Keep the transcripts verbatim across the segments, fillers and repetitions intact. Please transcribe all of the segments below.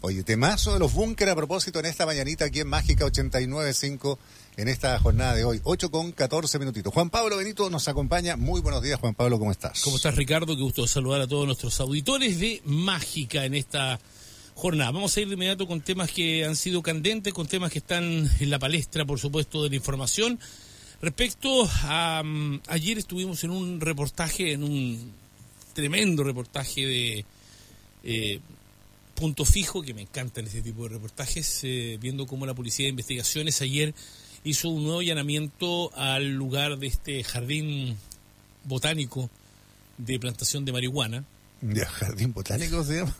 Oye, temazo de los búnker a propósito en esta mañanita aquí en Mágica ochenta y nueve punto cinco en esta jornada de hoy, ocho con catorce minutitos. Juan Pablo Benito nos acompaña. Muy buenos días, Juan Pablo, ¿cómo estás? ¿Cómo estás, Ricardo? Qué gusto saludar a todos nuestros auditores de Mágica en esta jornada. Vamos a ir de inmediato con temas que han sido candentes, con temas que están en la palestra, por supuesto, de la información. Respecto a... Um, ayer estuvimos en un reportaje, en un tremendo reportaje de... Eh, Punto Fijo, que me encantan este tipo de reportajes, eh, viendo cómo la Policía de Investigaciones ayer hizo un nuevo allanamiento al lugar de este jardín botánico de plantación de marihuana. ¿Ya jardín botánico se llama?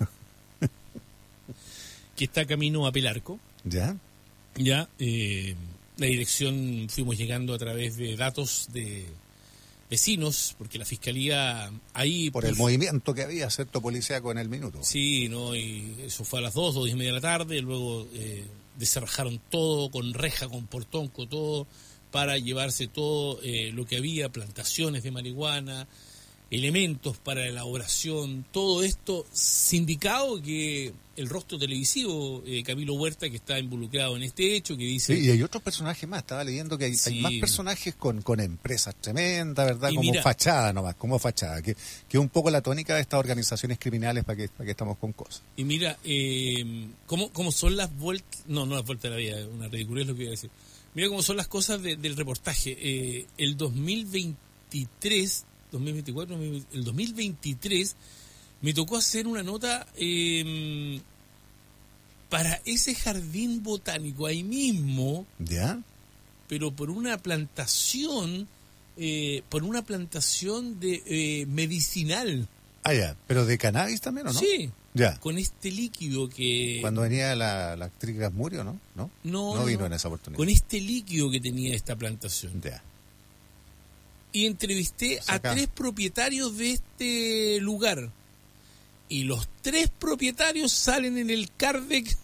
Que está camino a Pelarco. ¿Ya? Ya, eh, la dirección fuimos llegando a través de datos de vecinos, porque la fiscalía ahí... Por el movimiento que había, ¿cierto? Policíaco en el minuto. Sí, ¿no? Y eso fue a las dos, dos y media de la tarde, luego eh, desarrajaron todo con reja, con portón, con todo, para llevarse todo eh, lo que había, plantaciones de marihuana, elementos para la elaboración, todo esto sindicado que el rostro televisivo, eh, Camilo Huerta, que está involucrado en este hecho, que dice... Sí, y hay otros personajes más, estaba leyendo que hay, sí. hay más personajes con, con empresas tremendas, ¿verdad? Y como mira, fachada nomás, como fachada, que que es un poco la tónica de estas organizaciones criminales para que, para que estamos con cosas. Y mira, eh, ¿cómo, cómo son las vueltas? No, no las vueltas de la vida, una ridiculez lo que iba a decir. Mira cómo son las cosas de, del reportaje. Eh, el dos mil veintitrés... dos mil veinticuatro, el dos mil veintitrés me tocó hacer una nota eh, para ese jardín botánico ahí mismo, ¿ya? Pero por una plantación, eh, por una plantación de eh, medicinal. Ah, ya, pero de cannabis también, ¿o no? Sí, ya. Con este líquido que... Cuando venía la, la actriz Gasmurio, ¿no? No, no, no vino no, en esa oportunidad. Con este líquido que tenía esta plantación. Ya. Y entrevisté Saca. a tres propietarios de este lugar. Y los tres propietarios salen en el Cardec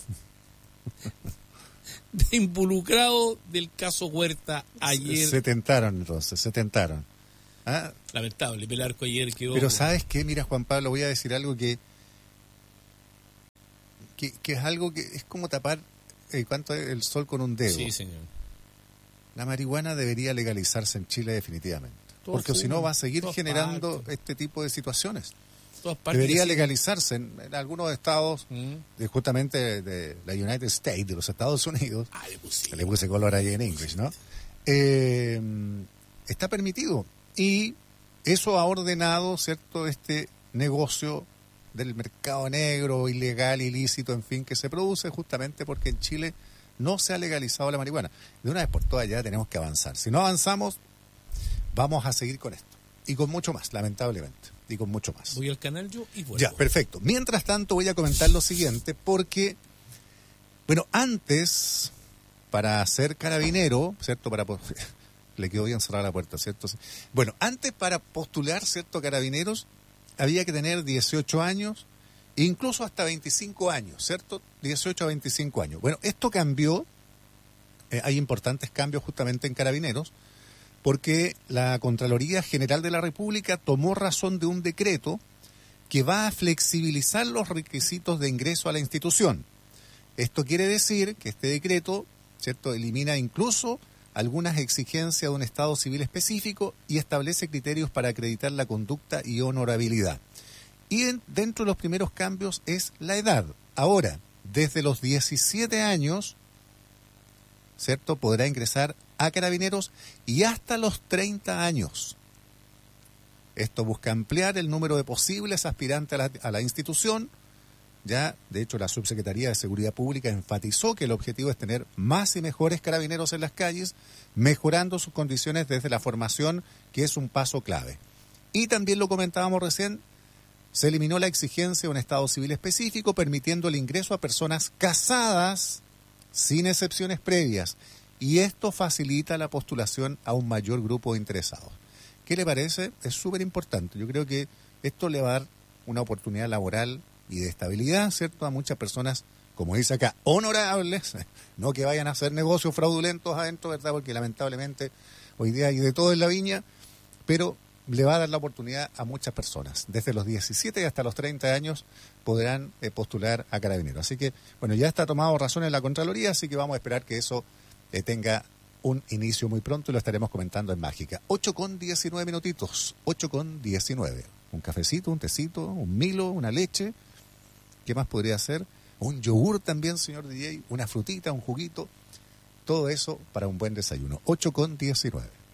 de involucrado del caso Huerta ayer. Se, se tentaron entonces, se tentaron. ¿Ah? Lamentable, Pelarco ayer quedó... Pero ¿sabes qué? Mira, Juan Pablo, voy a decir algo que que, que es algo que es como tapar eh, ¿cuánto es el sol con un dedo? Sí, señor. La marihuana debería legalizarse en Chile definitivamente. Todo porque si no va a seguir generando partes. este tipo de situaciones. Debería sí. legalizarse en, en algunos estados, mm. de, justamente de, de la United States, de los Estados Unidos. Ah, le puse. Le puse color ahí en inglés, ¿no? Eh, está permitido. Y eso ha ordenado, ¿cierto?, este negocio del mercado negro, ilegal, ilícito, en fin, que se produce justamente porque en Chile no se ha legalizado la marihuana. De una vez por todas ya tenemos que avanzar. Si no avanzamos, vamos a seguir con esto. Y con mucho más, lamentablemente. Y con mucho más. Voy al canal yo y vuelvo. Ya, perfecto. Mientras tanto voy a comentar lo siguiente porque, bueno, antes, para ser carabinero, ¿cierto? Para le quedó bien cerrada la puerta, ¿cierto? Bueno, antes para postular, ¿cierto?, carabineros, había que tener dieciocho años, incluso hasta veinticinco años, ¿cierto? dieciocho a veinticinco años. Bueno, esto cambió, eh, hay importantes cambios justamente en Carabineros, porque la Contraloría General de la República tomó razón de un decreto que va a flexibilizar los requisitos de ingreso a la institución. Esto quiere decir que este decreto, ¿cierto?, elimina incluso algunas exigencias de un estado civil específico y establece criterios para acreditar la conducta y honorabilidad. Y en, dentro de los primeros cambios es la edad. Ahora, desde los diecisiete años, ¿cierto?, podrá ingresar a Carabineros y hasta los treinta años. Esto busca ampliar el número de posibles aspirantes a la, a la institución. Ya, de hecho, la Subsecretaría de Seguridad Pública enfatizó que el objetivo es tener más y mejores carabineros en las calles, mejorando sus condiciones desde la formación, que es un paso clave. Y también lo comentábamos recién, se eliminó la exigencia de un estado civil específico, permitiendo el ingreso a personas casadas sin excepciones previas. Y esto facilita la postulación a un mayor grupo de interesados. ¿Qué le parece? Es súper importante. Yo creo que esto le va a dar una oportunidad laboral y de estabilidad, ¿cierto?, a muchas personas, como dice acá, honorables, no que vayan a hacer negocios fraudulentos adentro, ¿verdad?, porque lamentablemente hoy día hay de todo en la viña, pero le va a dar la oportunidad a muchas personas. Desde los diecisiete hasta los treinta años podrán eh, postular a Carabineros. Así que, bueno, ya está tomado razón en la Contraloría, así que vamos a esperar que eso eh, tenga un inicio muy pronto y lo estaremos comentando en Mágica. ocho con diecinueve minutitos, ocho con diecinueve. Un cafecito, un tecito, un Milo, una leche. ¿Qué más podría ser? Un yogur también, señor D J, una frutita, un juguito. Todo eso para un buen desayuno. ocho con diecinueve.